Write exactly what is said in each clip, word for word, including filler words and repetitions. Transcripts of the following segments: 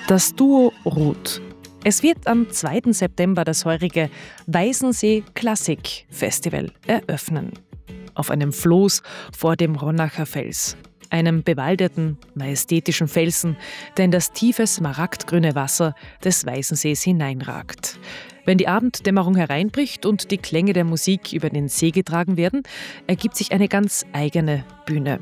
Das Duo Ruth. Es wird am zweiten September das heurige Weißensee Klassik Festival eröffnen. Auf einem Floß vor dem Ronacher Fels, einem bewaldeten, majestätischen Felsen, der in das tiefe smaragdgrüne Wasser des Weißensees hineinragt. Wenn die Abenddämmerung hereinbricht und die Klänge der Musik über den See getragen werden, ergibt sich eine ganz eigene Bühne,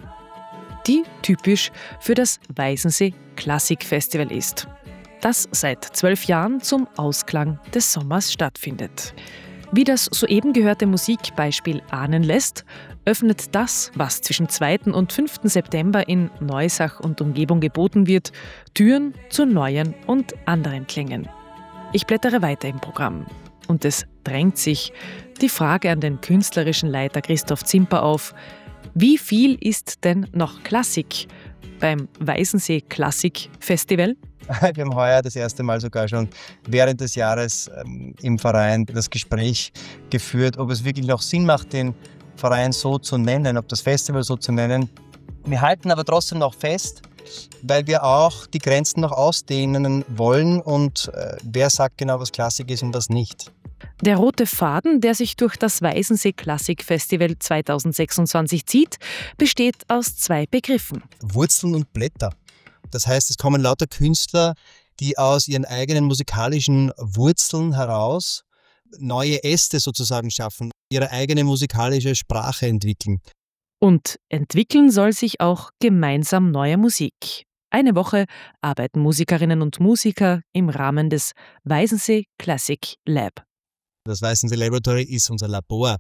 die typisch für das Weißensee Klassik Festival ist, das seit zwölf Jahren zum Ausklang des Sommers stattfindet. Wie das soeben gehörte Musikbeispiel ahnen lässt, öffnet das, was zwischen zweiten und fünften September in Neusach und Umgebung geboten wird, Türen zu neuen und anderen Klängen. Ich blättere weiter im Programm und es drängt sich die Frage an den künstlerischen Leiter Christoph Zimper auf: Wie viel ist denn noch Klassik beim Weißensee Klassik Festival? Wir haben heuer das erste Mal sogar schon während des Jahres ähm, im Verein das Gespräch geführt, ob es wirklich noch Sinn macht, den Verein so zu nennen, ob das Festival so zu nennen. Wir halten aber trotzdem noch fest, weil wir auch die Grenzen noch ausdehnen wollen und äh, wer sagt genau, was Klassik ist und was nicht. Der rote Faden, der sich durch das Weißensee Klassik Festival zweitausendsechsundzwanzig zieht, besteht aus zwei Begriffen. Wurzeln und Blätter. Das heißt, es kommen lauter Künstler, die aus ihren eigenen musikalischen Wurzeln heraus neue Äste sozusagen schaffen, ihre eigene musikalische Sprache entwickeln. Und entwickeln soll sich auch gemeinsam neue Musik. Eine Woche arbeiten Musikerinnen und Musiker im Rahmen des Weißensee Classic Lab. Das Weißensee Laboratory ist unser Labor,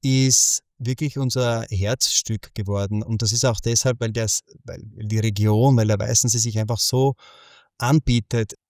ist wirklich unser Herzstück geworden. Und das ist auch deshalb, weil, das, weil die Region, weil der Weißensee sich einfach so anbietet.